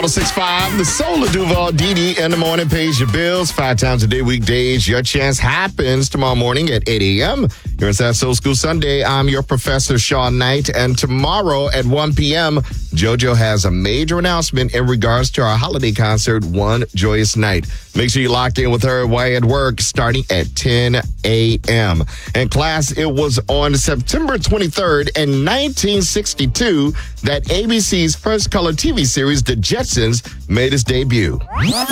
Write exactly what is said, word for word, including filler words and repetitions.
one oh six point five, the Soul of Duval, D D in the morning pays your bills. Five times a day, weekdays. Your chance happens tomorrow morning at eight a.m. You're in South Soul School Sunday. I'm your professor, Sean Knight. And tomorrow at one p.m., JoJo has a major announcement in regards to our holiday concert, One Joyous Night. Make sure you lock in with her while at work starting at ten a.m. And class, it was on September twenty-third in nineteen sixty-two that A B C's first color T V series, The Jetsons, made its debut.